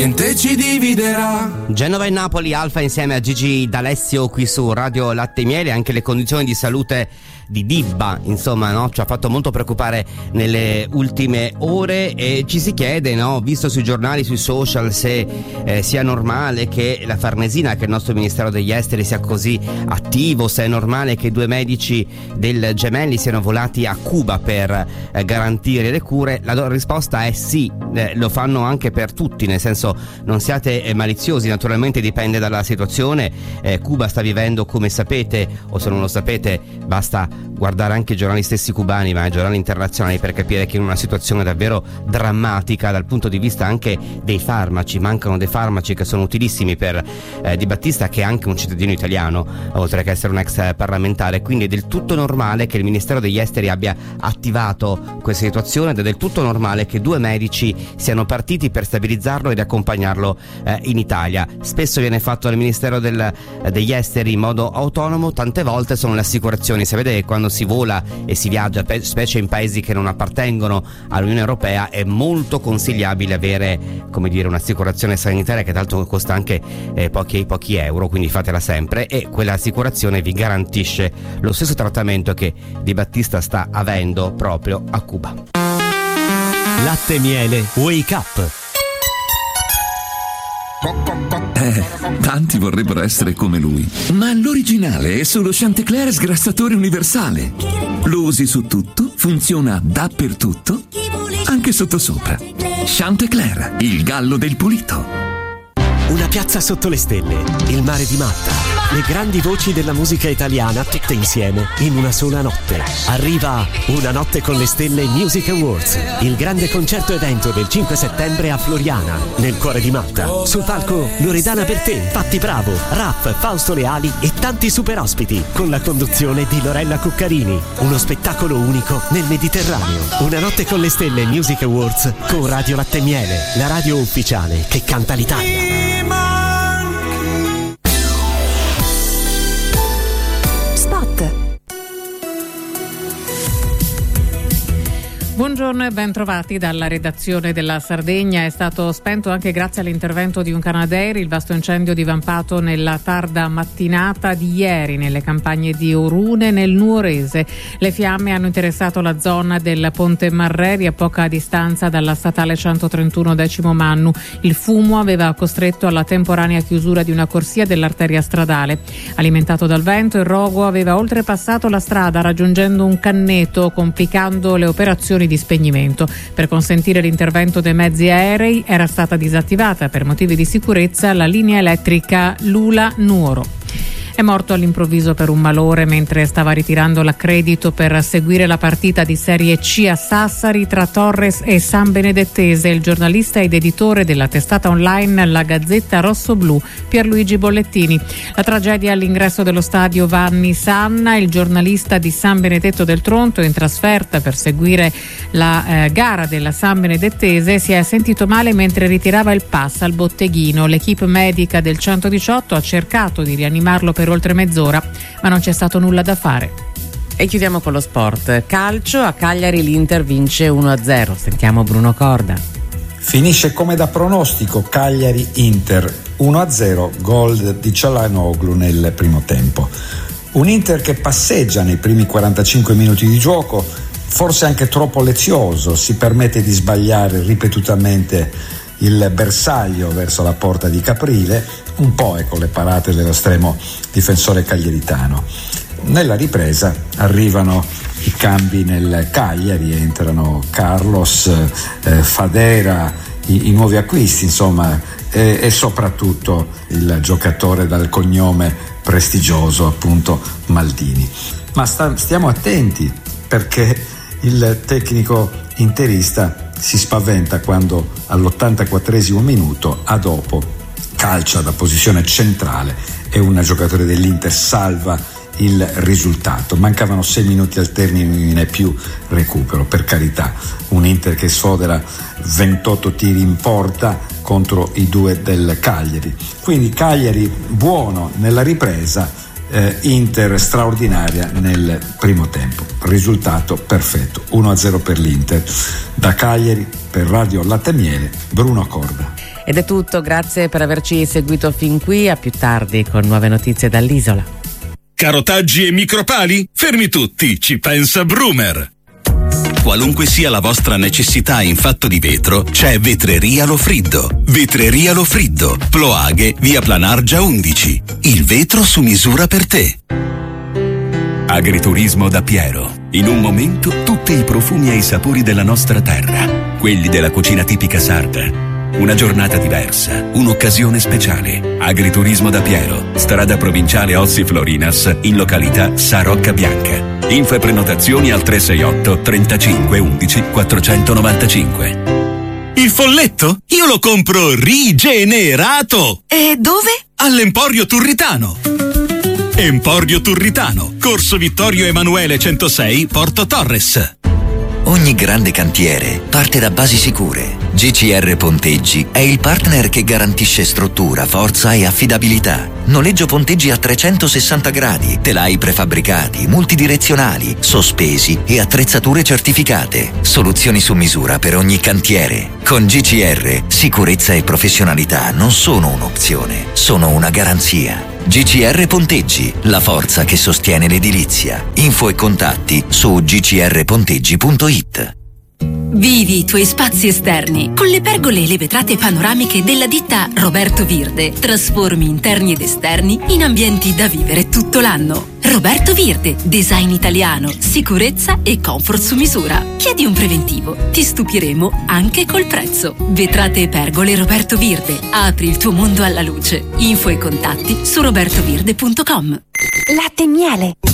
niente ci dividerà. Genova e Napoli, Alfa insieme a Gigi D'Alessio qui su Radio Latte e Miele. Anche le condizioni di salute di Dibba, insomma, no? Ci ha fatto molto preoccupare nelle ultime ore e ci si chiede, no? Visto sui giornali, sui social, se sia normale che la Farnesina, che il nostro Ministero degli Esteri, sia così attivo, se è normale che 2 medici del Gemelli siano volati a Cuba per garantire le cure. La risposta è sì, lo fanno anche per tutti, nel senso, non siate maliziosi, naturalmente dipende dalla situazione. Cuba sta vivendo, come sapete, o se non lo sapete basta guardare anche i giornali stessi cubani, ma i giornali internazionali, per capire che in una situazione davvero drammatica dal punto di vista anche dei farmaci. Mancano dei farmaci che sono utilissimi per Di Battista, che è anche un cittadino italiano oltre che essere un ex parlamentare, quindi è del tutto normale che il Ministero degli Esteri abbia attivato questa situazione ed è del tutto normale che 2 medici siano partiti per stabilizzarlo ed accompagnarlo in Italia. Spesso viene fatto dal Ministero degli Esteri in modo autonomo, tante volte sono le assicurazioni. Sapete che quando si vola e si viaggia, specie in paesi che non appartengono all'Unione Europea, è molto consigliabile avere, come dire, un'assicurazione sanitaria che tra l'altro costa anche pochi euro, quindi fatela sempre, e quell'assicurazione vi garantisce lo stesso trattamento che Di Battista sta avendo proprio a Cuba. Latte e Miele Wake Up. Tanti vorrebbero essere come lui, ma l'originale è solo Chantecler sgrassatore universale. Lo usi su tutto, funziona dappertutto, anche sottosopra. Chantecler, il gallo del pulito. Una piazza sotto le stelle, il mare di Malta, le grandi voci della musica italiana tutte insieme in una sola notte. Arriva Una notte con le stelle Music Awards, il grande concerto evento del 5 settembre a Floriana, nel cuore di Malta. Sul palco Loredana Bertè, Patti Bravo, Raff, Fausto Leali e tanti super ospiti, con la conduzione di Lorella Cuccarini. Uno spettacolo unico nel Mediterraneo. Una notte con le stelle Music Awards con Radio Latte e Miele, la radio ufficiale che canta l'Italia. Buongiorno e ben trovati dalla redazione della Sardegna. È stato spento anche grazie all'intervento di un Canadair il vasto incendio divampato nella tarda mattinata di ieri nelle campagne di Orune nel Nuorese. Le fiamme hanno interessato la zona del Ponte Marreri a poca distanza dalla statale 131 Decimo Mannu. Il fumo aveva costretto alla temporanea chiusura di una corsia dell'arteria stradale. Alimentato dal vento, il rogo aveva oltrepassato la strada raggiungendo un canneto, complicando le operazioni di spegnimento. Per consentire l'intervento dei mezzi aerei era stata disattivata per motivi di sicurezza la linea elettrica Lula-Nuoro. È morto all'improvviso per un malore mentre stava ritirando l'accredito per seguire la partita di Serie C a Sassari tra Torres e San Benedettese il giornalista ed editore della testata online La Gazzetta Rossoblu Pierluigi Bollettini. La tragedia all'ingresso dello stadio Vanni Sanna, il giornalista di San Benedetto del Tronto in trasferta per seguire la gara della San Benedettese si è sentito male mentre ritirava il pass al botteghino. L'equipe medica del 118 ha cercato di rianimarlo per oltre mezz'ora, ma non c'è stato nulla da fare. E chiudiamo con lo sport. Calcio, a Cagliari l'Inter vince 1-0. Sentiamo Bruno Corda. Finisce come da pronostico, Cagliari-Inter 1-0, gol di Çalhanoğlu nel primo tempo. Un Inter che passeggia nei primi 45 minuti di gioco, forse anche troppo lezioso, si permette di sbagliare ripetutamente il bersaglio verso la porta di Caprile, un po' con le parate dell'estremo difensore cagliaritano. Nella ripresa arrivano i cambi nel Cagliari, entrano Carlos, Fadera, i nuovi acquisti, insomma, e soprattutto il giocatore dal cognome prestigioso, appunto Maldini. Ma stiamo attenti, perché il tecnico interista si spaventa quando all'84esimo minuto, a dopo, calcia da posizione centrale e un giocatore dell'Inter salva il risultato. Mancavano 6 minuti al termine più recupero, per carità. Un Inter che sfodera 28 tiri in porta contro i 2 del Cagliari. Quindi Cagliari buono nella ripresa, Inter straordinaria nel primo tempo. Risultato perfetto, 1-0 per l'Inter. Da Cagliari, per Radio Latte e Miele, Bruno Corda. Ed è tutto, grazie per averci seguito fin qui, a più tardi con nuove notizie dall'isola. Carotaggi e micropali? Fermi tutti, ci pensa Brumer. Qualunque sia la vostra necessità in fatto di vetro, c'è Vetreria Lofriddo. Vetreria Lofriddo, Ploaghe, via Planargia 11. Il vetro su misura per te. Agriturismo da Piero. In un momento tutti i profumi e i sapori della nostra terra, quelli della cucina tipica sarda. Una giornata diversa, un'occasione speciale. Agriturismo da Piero, strada provinciale Ossi Florinas, in località Sarocca Bianca. Info e prenotazioni al 368 35 11 495. Il folletto? Io lo compro rigenerato! E dove? All'Emporio Turritano. Emporio Turritano, Corso Vittorio Emanuele 106, Porto Torres. Ogni grande cantiere parte da basi sicure. GCR Ponteggi è il partner che garantisce struttura, forza e affidabilità. Noleggio ponteggi a 360 gradi, telai prefabbricati, multidirezionali, sospesi e attrezzature certificate. Soluzioni su misura per ogni cantiere. Con GCR, sicurezza e professionalità non sono un'opzione, sono una garanzia. GCR Ponteggi, la forza che sostiene l'edilizia. Info e contatti su gcrponteggi.it. Vivi i tuoi spazi esterni con le pergole e le vetrate panoramiche della ditta Roberto Virde. Trasformi interni ed esterni in ambienti da vivere tutto l'anno. Roberto Virde, design italiano, sicurezza e comfort su misura. Chiedi un preventivo, ti stupiremo anche col prezzo. Vetrate e pergole Roberto Virde, apri il tuo mondo alla luce. Info e contatti su robertovirde.com. Latte e miele.